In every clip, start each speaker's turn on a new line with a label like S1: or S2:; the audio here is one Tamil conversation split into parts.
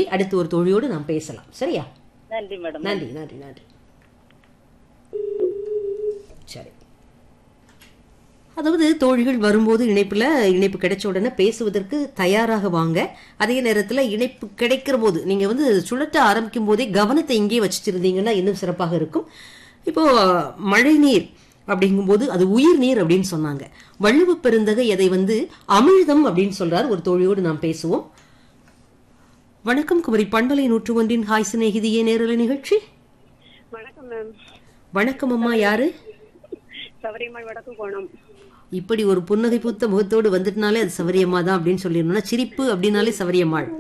S1: அடுத்து ஒரு தோழியோடு நாம் பேசலாம். சரியா?
S2: நன்றி மேடம்.
S1: நன்றி நன்றி நன்றி. சரி, அதாவது தோழிகள் வரும்போது இணைப்பு கிடைச்ச உடனே பேசுவதற்கு தயாராக வாங்க. அதே நேரத்தில் இணைப்பு கிடைக்கிற போது நீங்க சுழற்ற ஆரம்பிக்கும் போதே கவனத்தை இங்கே வச்சுருந்தீங்கன்னா இன்னும் சிறப்பாக இருக்கும். இப்போ மழை நீர் அப்படிங்கும்போது அது உயிர் நீர் அப்படின்னு சொன்னாங்க. வள்ளுவ பெருந்தகை அதை அமிழ்தம் அப்படின்னு சொல்றார். ஒரு தோழியோடு நாம் பேசுவோம். வணக்கம் குமரி பண்பலை 101 ஹாய் சிநேகிதியே நேரலை நிகழ்ச்சி.
S2: வணக்கம் மேம்.
S1: வணக்கம் அம்மா. யாரு?
S2: சவரியம்மாள், வடக்கு கோணம்.
S1: இப்படி ஒரு புன்னகை பூத்த முகத்தோடு வந்துட்டுனாலே அது சவரியம்மா தான் அப்படின்னு சொல்லிடணும்னா, சிரிப்பு அப்படின்னாலே சவரியம்மாள்.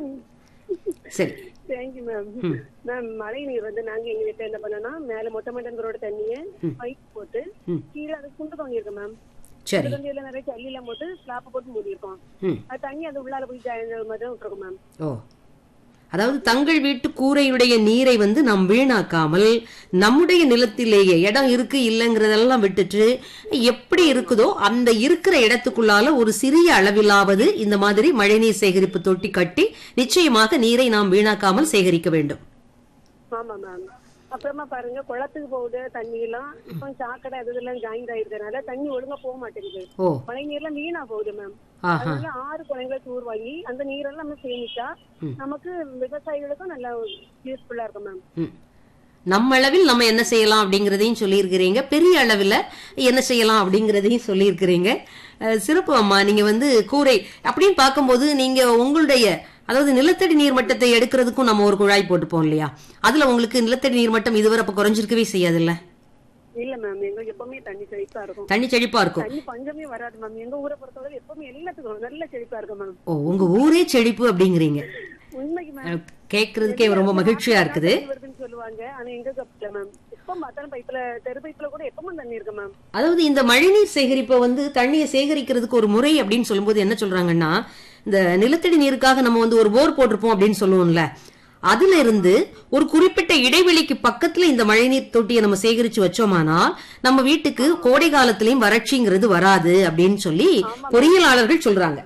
S1: சரி,
S2: தேங்க்யூ மேம். மேம், மழை நீர் நாங்க எங்க வீட்டுல என்ன பண்ணோம்னா, மேல மொட்டை மண்டலங்களோட தண்ணிய பைப் போட்டு கீழே அது குண்டு தொங்கிருக்கு மேம்.
S1: சரி,
S2: நிறைய ஜல்லிலாம் போட்டு ஸ்லாப் போட்டு மூடி இருக்கோம். அது தண்ணி அது உள்ளால போய் மாதிரி விட்டுருக்கோம் மேம்.
S1: ஓ, அதாவது தங்கள் வீட்டு கூரையுடைய நீரை நாம் வீணாக்காமல் நம்முடைய நிலத்திலேயே இடம் இருக்கு இல்லைங்கிறதெல்லாம் விட்டுட்டு எப்படி இருக்குதோ அந்த இருக்கிற இடத்துக்குள்ளால ஒரு சிறிய அளவிலாவது இந்த மாதிரி மழைநீர் சேகரிப்பு தொட்டி கட்டி நிச்சயமாக நீரை நாம் வீணாக்காமல் சேகரிக்க வேண்டும்.
S2: ஆமா மேம். அப்புறமா பாருங்க, குளத்துக்கு போகுது தண்ணி எல்லாம். இப்போ சாக்கடை அதெல்லாம் ஜாயின் ஆயிருக்கனால தண்ணி ஒழுங்கா போக மாட்டேங்குது. மழை நீர்லாம் வீணா போகுது மேம். அதனால 6 குளங்களை தூர் வாங்கி அந்த நீரெல்லாம் நம்ம சேமிச்சா நமக்கு விவசாயிகளுக்கும் நல்லா யூஸ்ஃபுல்லா இருக்கும் மேம்.
S1: நம்ம அளவில் நம்ம என்ன செய்யலாம் அப்படிங்கறதையும் சொல்லியிருக்கிறீங்க, பெரிய அளவில் என்ன செய்யலாம் அப்படிங்கறதையும் சொல்லியிருக்கிறீங்க. சிறப்பு அம்மா. நீங்க கூரை அப்படின்னு பார்க்கும்போது நீங்க உங்களுடைய அதாவது நிலத்தடி நீர் மட்டத்தை எடுக்கிறதுக்கும் நம்ம ஒரு குழாய் போட்டுப்போம் இல்லையா? அதுல உங்களுக்கு நிலத்தடி நீர் மட்டம் இதுவரை அப்ப குறைஞ்சிருக்கவே செய்யாது இல்ல?
S2: இல்ல மேம், எங்களுக்கு எப்பவுமே தண்ணி செழிப்பா இருக்கும்.
S1: தண்ணி செழிப்பா இருக்கும்.
S2: தண்ணி பஞ்சமே வராது மேம். எங்க ஊரை பொறுத்தவரை எப்பவுமே எல்லாத்துக்கும் நல்ல செழிப்பா இருக்கும் மேம்.
S1: ஓ, உங்க ஊரே செழிப்பு அப்படிங்கிறீங்க.
S2: உண்மைக்கு மேம்.
S1: கேக்குறதுக்கே ரொம்ப மகிழ்ச்சியா இருக்குது.
S2: சொல்லுவாங்க, ஆனா எங்க கப்பல மேம் எப்பவும் பார்த்தாலும் பைப்ல தெரு பைப்ல கூட எப்பவும் தண்ணி இருக்கு மேம்.
S1: அதாவது இந்த மழைநீர் சேகரிப்பை தண்ணியை சேகரிக்கிறதுக்கு ஒரு முறை அப்படின்னு சொல்லும்போது என்ன சொல்றாங்கன்னா, இந்த நிலத்தடி நீருக்காக நம்ம ஒரு போர் போட்டிருப்போம் அப்படின்னு சொல்லுவோம்ல, அதுல இருந்து ஒரு குறிப்பிட்ட இடைவெளிக்கு பக்கத்துல இந்த மழைநீர் தொட்டியை நம்ம சேகரிச்சு வச்சோமானா நம்ம வீட்டுக்கு கோடை காலத்திலயும் வறட்சிங்கிறது வராது அப்படின்னு சொல்லி பொறியியலாளர்கள் சொல்றாங்க.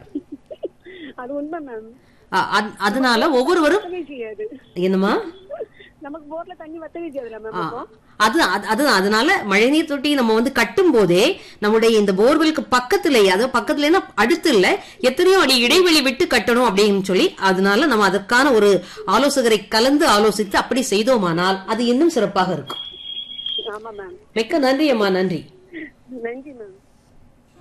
S2: அது உண்மை மேம்.
S1: அதனால ஒவ்வொருவரும் என்னமா
S2: நமக்கு போர்ல தண்ணி வத்தவே செய்யல மேம்.
S1: அதனால மழைநீர் தொட்டி நம்ம கட்டும் போதே நம்முடைய இந்த போர்வெலுக்கு பக்கத்திலேயே, அதாவது பக்கத்துல அடுத்து இல்ல எத்தனையோ அடி இடைவெளி விட்டு கட்டணும் அப்படின்னு சொல்லி, அதனால நம்ம அதற்கான ஒரு ஆலோசகரை கலந்து ஆலோசித்து அப்படி செய்தோமானால் அது இன்னும் சிறப்பாக இருக்கும்.
S2: ஆமா மேம்.
S1: மிக்க நன்றி அம்மா. நன்றி.
S2: நன்றி மேம்.